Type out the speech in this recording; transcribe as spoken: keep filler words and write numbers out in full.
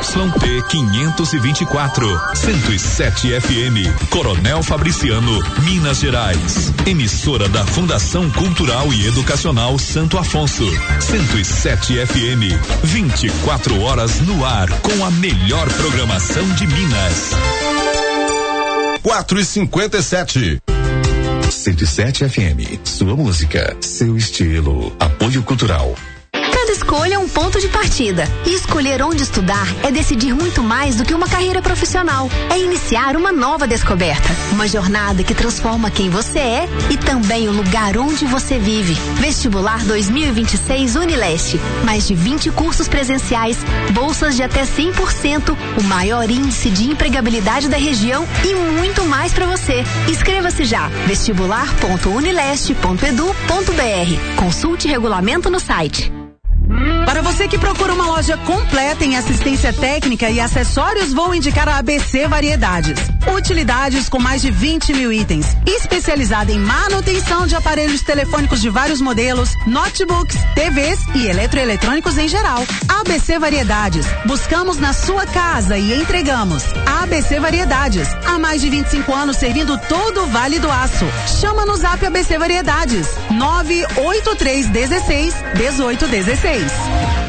T quinhentos e vinte e quatro, cento e sete F M, Coronel Fabriciano, Minas Gerais. Emissora da Fundação Cultural e Educacional Santo Afonso, cento e sete F M, vinte e quatro horas no ar com a melhor programação de Minas. quatro e cinquenta e sete. cento e sete F M, sua música, seu estilo. Apoio Cultural. Cada escolha é um ponto de partida. E escolher onde estudar é decidir muito mais do que uma carreira profissional. É iniciar uma nova descoberta. Uma jornada que transforma quem você é e também o lugar onde você vive. Vestibular dois mil e vinte e seis Unileste. Mais de vinte cursos presenciais, bolsas de até cem por cento, o maior índice de empregabilidade da região e muito mais para você. Inscreva-se já. vestibular ponto unileste ponto edu ponto br. Consulte regulamento no site. Para você que procura uma loja completa em assistência técnica e acessórios, vou indicar a A B C Variedades. Utilidades com mais de vinte mil itens. Especializada em manutenção de aparelhos telefônicos de vários modelos, notebooks, T Vs e eletroeletrônicos em geral. A B C Variedades. Buscamos na sua casa e entregamos. A B C Variedades. Há mais de vinte e cinco anos servindo todo o Vale do Aço. Chama no Zap A B C Variedades. nove oito três um seis, um oito um seis.